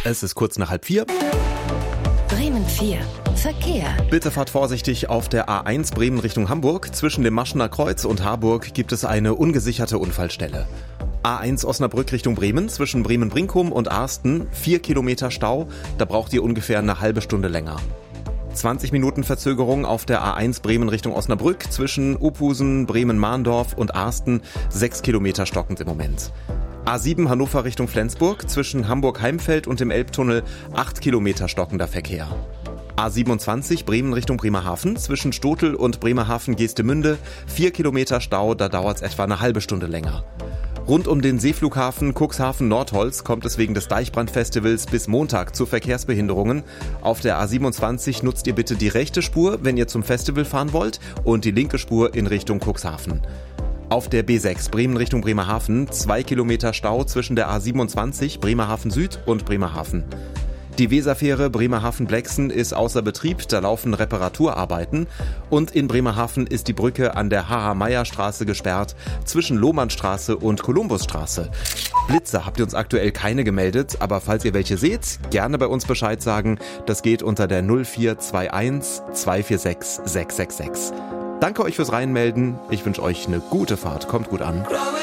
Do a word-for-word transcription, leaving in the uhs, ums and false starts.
Es ist kurz nach halb vier. Bremen vier. Verkehr. Bitte fahrt vorsichtig auf der A eins Bremen Richtung Hamburg. Zwischen dem Maschener Kreuz und Harburg gibt es eine ungesicherte Unfallstelle. A eins Osnabrück Richtung Bremen, zwischen Bremen-Brinkum und Arsten, vier Kilometer Stau, da braucht ihr ungefähr eine halbe Stunde länger. zwanzig Minuten Verzögerung auf der A eins Bremen Richtung Osnabrück, zwischen Uphusen, Bremen-Mahndorf und Arsten, sechs Kilometer stockend im Moment. A sieben Hannover Richtung Flensburg, zwischen Hamburg-Heimfeld und dem Elbtunnel, acht Kilometer stockender Verkehr. A siebenundzwanzig Bremen Richtung Bremerhaven, zwischen Stotel und Bremerhaven-Geestemünde, vier Kilometer Stau, da dauert es etwa eine halbe Stunde länger. Rund um den Seeflughafen Cuxhaven-Nordholz kommt es wegen des Deichbrandfestivals bis Montag zu Verkehrsbehinderungen. Auf der A siebenundzwanzig nutzt ihr bitte die rechte Spur, wenn ihr zum Festival fahren wollt, und die linke Spur in Richtung Cuxhaven. Auf der B sechs Bremen Richtung Bremerhaven, zwei Kilometer Stau zwischen der A siebenundzwanzig Bremerhaven Süd und Bremerhaven. Die Weserfähre Bremerhaven-Blexen ist außer Betrieb, da laufen Reparaturarbeiten. Und in Bremerhaven ist die Brücke an der H H-Meyer-Straße gesperrt, zwischen Lohmannstraße und Kolumbusstraße. Blitze habt ihr uns aktuell keine gemeldet, aber falls ihr welche seht, gerne bei uns Bescheid sagen. Das geht unter der null vier zwei eins zwei vier sechs sechs sechs sechs. Danke euch fürs Reinmelden. Ich wünsche euch eine gute Fahrt. Kommt gut an.